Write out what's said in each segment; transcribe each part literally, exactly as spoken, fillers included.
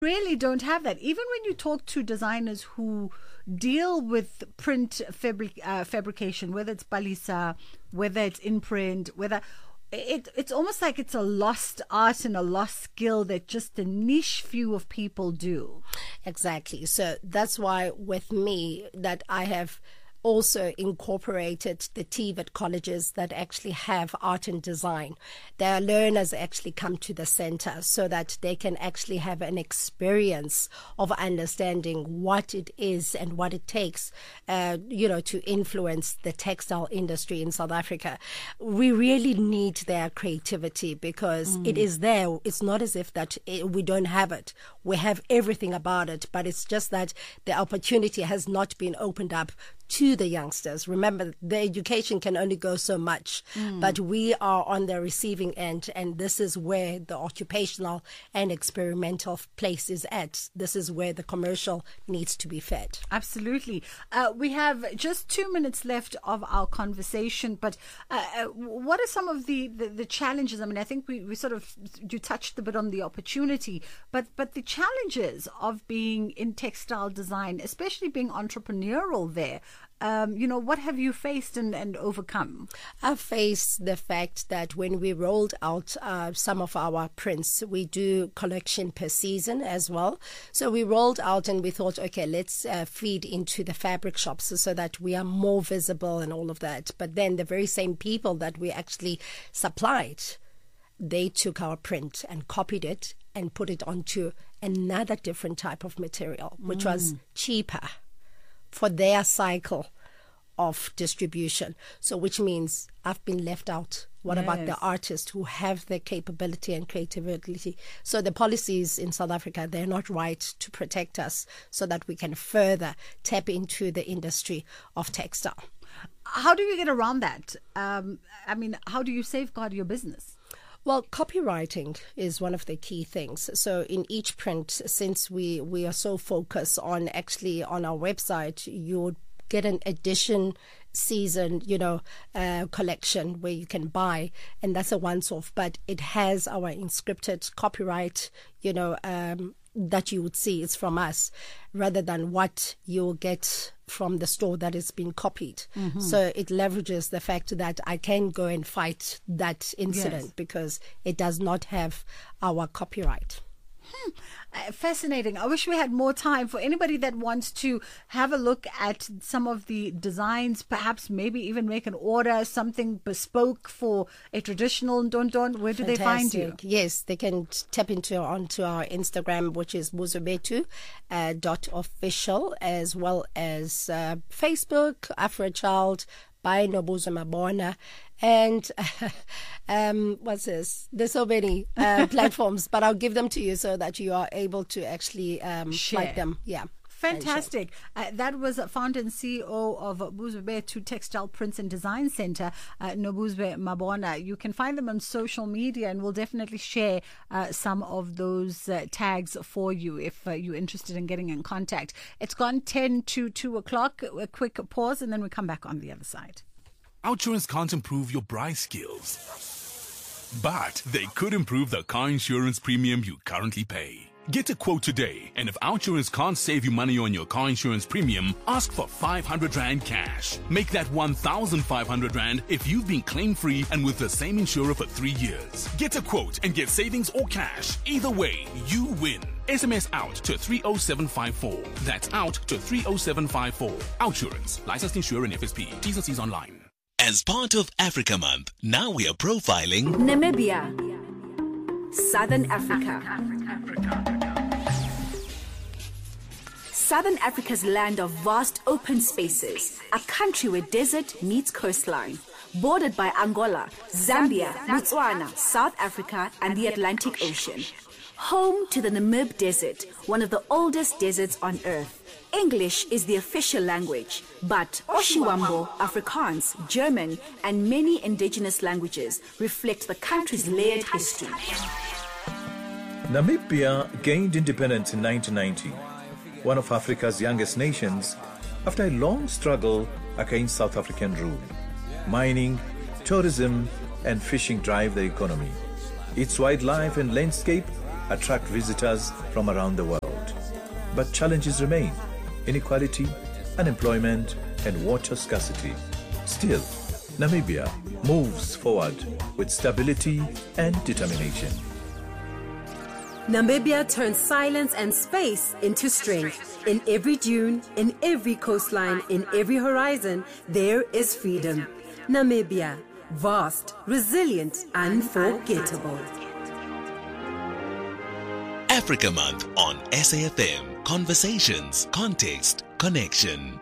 really don't have that. Even when you talk to designers who deal with print fabric uh, fabrication, whether it's balisa, whether it's imprint, whether it it's almost like it's a lost art and a lost skill that just a niche few of people do. Exactly. So that's why with me that I have also incorporated the T V E T colleges that actually have art and design. Their learners actually come to the center so that they can actually have an experience of understanding what it is and what it takes, uh, you know, to influence the textile industry in South Africa. We really need their creativity because mm. it is there. It's not as if that it, we don't have it. We have everything about it, but it's just that the opportunity has not been opened up to the youngsters. Remember, the education can only go so much, mm. but we are on the receiving end, and this is where the occupational and experimental place is at. This is where the commercial needs to be fed. Absolutely. Uh, we have just two minutes left of our conversation, but uh, what are some of the, the, the challenges? I mean, I think we, we sort of, you touched a bit on the opportunity, but, but the challenges of being in textile design, especially being entrepreneurial there. Um, you know, what have you faced and, and overcome? I've faced the fact that when we rolled out uh, some of our prints, we do collection per season as well. So we rolled out and we thought, okay, let's uh, feed into the fabric shops so, so that we are more visible and all of that. But then the very same people that we actually supplied, they took our print and copied it and put it onto another different type of material, which mm. was cheaper for their cycle of distribution. So which means I've been left out. What yes. about the artists who have the capability and creativity? So the policies in South Africa, they're not right to protect us so that we can further tap into the industry of textile. How do you get around that? Um, I mean, how do you safeguard your business? Well, copywriting is one of the key things. So in each print, since we, we are so focused on actually on our website, you would get an edition season, you know, uh, collection where you can buy, and that's a once-off, but it has our inscripted copyright, you know, um, that you would see is from us rather than what you'll get from the store that is being copied. Mm-hmm. So it leverages the fact that I can go and fight that incident yes. because it does not have our copyright. Hmm. Uh, fascinating. I wish we had more time for anybody that wants to have a look at some of the designs, perhaps maybe even make an order, something bespoke for a traditional Ndondon. Where do Fantastic. They find you? Yes, they can tap into onto our Instagram, which is muzobetu uh, dot official, as well as uh, Facebook, Afrochild, by Nobuzo Mabona, and um, what's this? There's so many uh, platforms, but I'll give them to you so that you are able to actually um, like them. Yeah. Fantastic. Uh, that was founder and C E O of Muzobetu Textile Prints and Design Center, uh, Nobuzo Mabona. You can find them on social media, and we'll definitely share uh, some of those uh, tags for you if uh, you're interested in getting in contact. It's gone ten to two o'clock. A quick pause, and then we come back on the other side. Outsurance can't improve your price skills, but they could improve the car insurance premium you currently pay. Get a quote today, and if Outsurance can't save you money on your car insurance premium, ask for five hundred rand cash. Make that one thousand five hundred rand if you've been claim-free and with the same insurer for three years. Get a quote and get savings or cash. Either way, you win. S M S out to three oh seven five four. That's out to three oh seven five four. Outsurance. Licensed insurer and F S P. T's and C's online. As part of Africa Month, now we are profiling Namibia, Southern Africa. Southern Africa's land of vast open spaces, a country where desert meets coastline, bordered by Angola, Zambia, Botswana, South Africa, and the Atlantic Ocean. Home to the Namib Desert, one of the oldest deserts on Earth. English is the official language, but Oshiwambo, Afrikaans, German, and many indigenous languages reflect the country's layered history. Namibia gained independence in nineteen ninety, one of Africa's youngest nations, after a long struggle against South African rule. Mining, tourism, and fishing drive the economy. Its wildlife and landscape attract visitors from around the world. But challenges remain: inequality, unemployment, and water scarcity. Still, Namibia moves forward with stability and determination. Namibia turns silence and space into strength. In every dune, in every coastline, in every horizon, there is freedom. Namibia, vast, resilient, unforgettable. Africa Month on S A F M. Conversations, context, connection.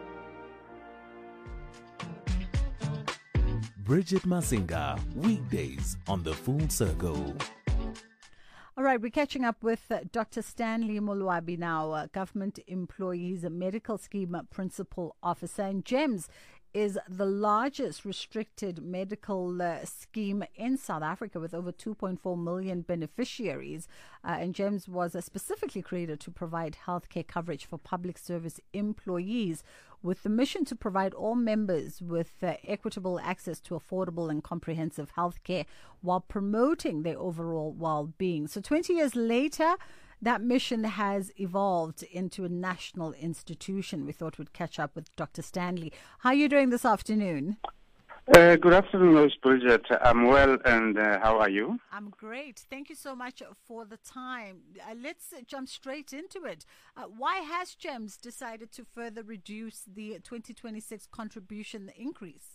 Bridget Masinga, weekdays on The Full Circle. All right, we're catching up with uh, Doctor Stanley Molwabi now, uh, Government Employees Medical Scheme Principal Officer. And GEMS is the largest restricted medical uh, scheme in South Africa with over two point four million beneficiaries. Uh, and GEMS was uh, specifically created to provide healthcare coverage for public service employees with the mission to provide all members with uh, equitable access to affordable and comprehensive healthcare while promoting their overall well-being. So twenty years later, that mission has evolved into a national institution. We thought we'd catch up with Doctor Stanley. How are you doing this afternoon? Uh, good afternoon, Miz Bridget. I'm well, and uh, how are you? I'm great. Thank you so much for the time. Uh, let's uh, jump straight into it. Uh, why has GEMS decided to further reduce the twenty twenty-six contribution increase?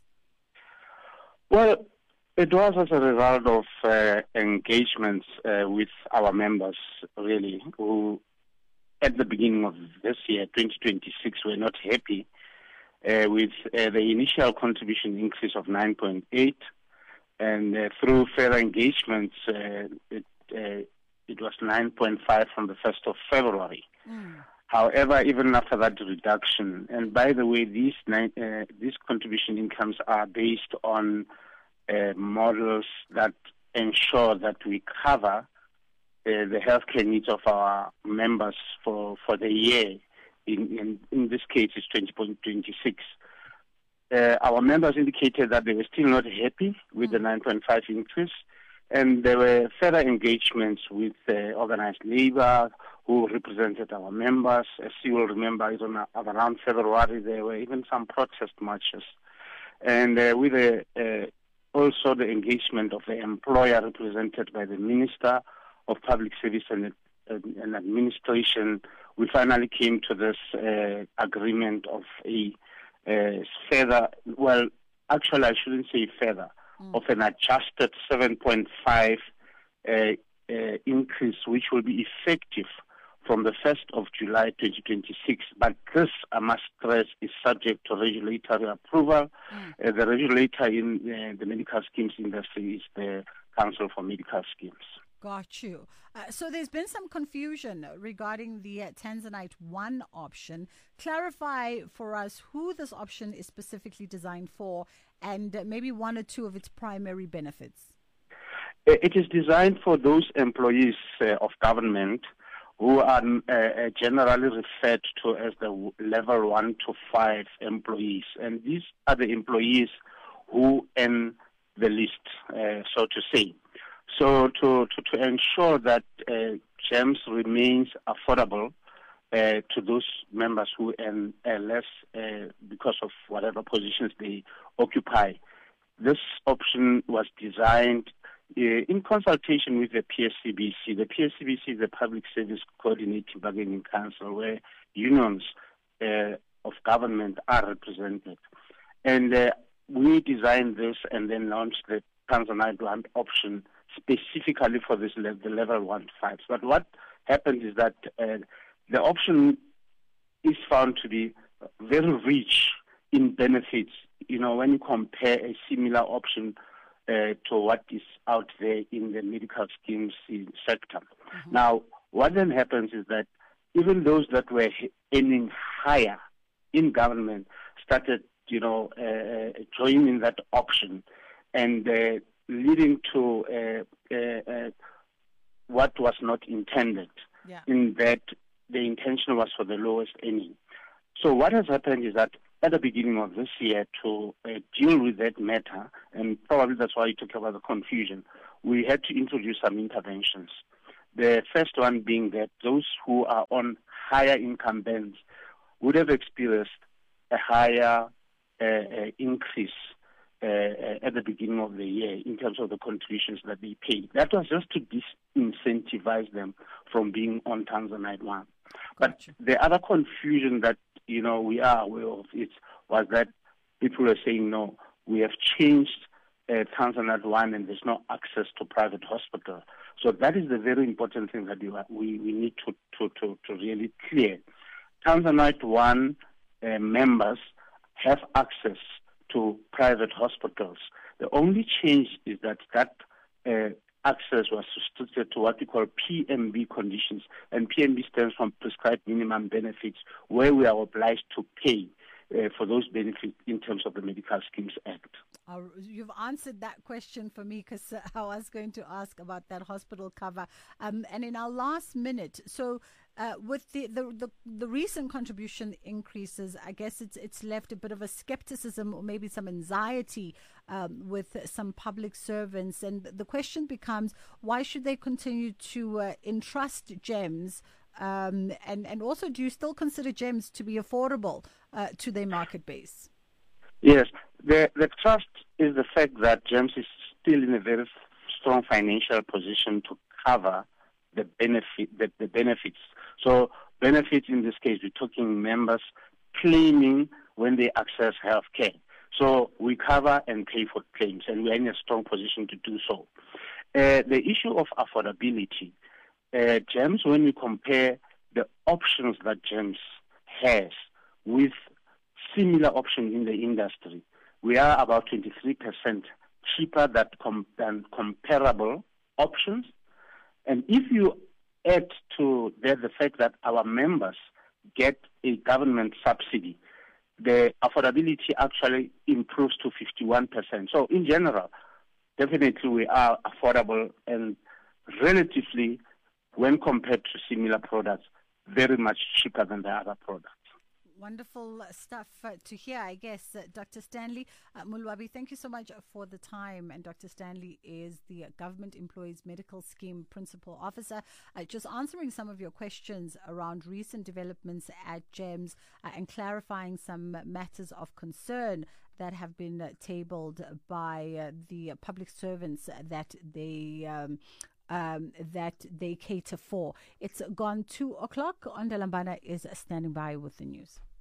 Well, it was as a result of uh, engagements uh, with our members, really, who at the beginning of this year, twenty twenty-six, were not happy uh, with uh, the initial contribution increase of nine point eight, and uh, through further engagements, uh, it, uh, it was nine point five from the first of February. Mm. However, even after that reduction, and by the way, these, nine, uh, these contribution incomes are based on Uh, models that ensure that we cover uh, the healthcare needs of our members for, for the year. In, in, in this case, it's twenty twenty-six. Uh, our members indicated that they were still not happy with the nine point five increase, and there were further engagements with uh, organized labor who represented our members. As you will remember, even around February, there were even some protest marches. And uh, with the uh, also the engagement of the employer represented by the Minister of Public Service and, uh, and Administration, we finally came to this uh, agreement of a uh, further, well, actually I shouldn't say further, mm. of an adjusted seven point five uh, uh, increase, which will be effective from the first of July twenty twenty-six, but this, I must stress, is subject to regulatory approval. Mm. Uh, the regulator in uh, the medical schemes industry is the Council for Medical Schemes. Got you. Uh, so there's been some confusion regarding the uh, Tanzanite one option. Clarify for us who this option is specifically designed for and uh, maybe one or two of its primary benefits. It is designed for those employees uh, of government who are uh, generally referred to as the level one to five employees. And these are the employees who earn the least, uh, so to say. So to, to, to ensure that uh, GEMS remains affordable uh, to those members who earn uh, less uh, because of whatever positions they occupy, this option was designed Uh, in consultation with the P S C B C. The P S C B C is the Public Service Coordinating Bargaining Council, where unions uh, of government are represented. And uh, we designed this and then launched the Tanzanite one option specifically for this le- the level one to five. But what happens is that uh, the option is found to be very rich in benefits. You know, when you compare a similar option Uh, to what is out there in the medical schemes sector. Mm-hmm. Now, what then happens is that even those that were earning higher in government started, you know, uh, joining that option and uh, leading to uh, uh, uh, what was not intended, yeah. in that the intention was for the lowest earning. So what has happened is that at the beginning of this year, to uh, deal with that matter, and probably that's why you talk about the confusion, we had to introduce some interventions. The first one being that those who are on higher income bands would have experienced a higher uh, uh, increase uh, uh, at the beginning of the year in terms of the contributions that they paid. That was just to disincentivize them from being on Tanzanite one. Gotcha. But the other confusion that, you know, we are aware of it was that people are saying, no, we have changed uh, Tanzanite one and there's no access to private hospital. So that is the very important thing that you are, we, we need to, to, to, to really clear. Tanzanite one uh, members have access to private hospitals. The only change is that that uh, access was restricted to what we call P M B conditions, and P M B stands for prescribed minimum benefits, where we are obliged to pay uh, for those benefits in terms of the Medical Schemes Act. Uh, you've answered that question for me, because uh, I was going to ask about that hospital cover. Um, and in our last minute, so uh, with the, the, the, the recent contribution increases, I guess it's it's left a bit of a skepticism or maybe some anxiety um, with some public servants. And the question becomes, why should they continue to uh, entrust GEMS? Um, and, and also, do you still consider GEMS to be affordable uh, to their market base? Yes, the the trust is the fact that GEMS is still in a very strong financial position to cover the benefit the, the benefits. So benefits in this case, we're talking members claiming when they access health care. So we cover and pay for claims, and we're in a strong position to do so. Uh, the issue of affordability, uh, GEMS, when we compare the options that GEMS has with similar options in the industry, we are about twenty-three percent cheaper than, com- than comparable options. And if you add to that the fact that our members get a government subsidy, the affordability actually improves to fifty-one percent. So in general, definitely we are affordable and relatively, when compared to similar products, very much cheaper than the other products. Wonderful stuff uh, to hear, I guess. Uh, Doctor Stanley uh, Mulwabi, thank you so much for the time. And Doctor Stanley is the uh, Government Employees Medical Scheme Principal Officer, uh, just answering some of your questions around recent developments at GEMS uh, and clarifying some matters of concern that have been uh, tabled by uh, the uh, public servants that they um, Um, that they cater for. It's gone two o'clock. Ondalambana is standing by with the news.